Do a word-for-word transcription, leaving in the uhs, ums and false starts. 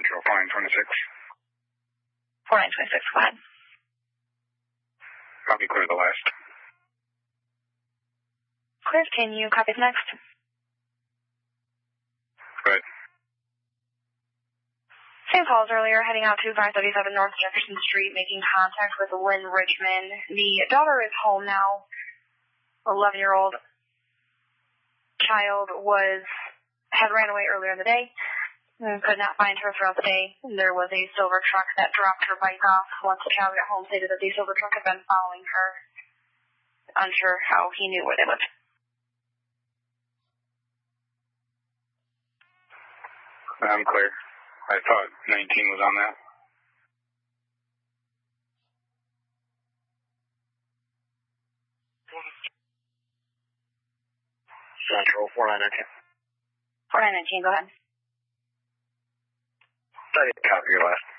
Central, four nine twenty-six. four nine twenty-six, go ahead. Copy, clear the last. Clear, can you copy the next? Good. Same calls earlier, heading out to five thirty-seven North Jefferson Street, making contact with Lynn Richmond. The daughter is home now. eleven-year-old child was had ran away earlier in the day. And could not find her throughout the day. There was a silver truck that dropped her bike off. Once the child got home, stated that the silver truck had been following her. Unsure how he knew where they lived. I'm clear. I thought nineteen was on that. Central, four nine nineteen. four nine nineteen, go ahead. Copy your last.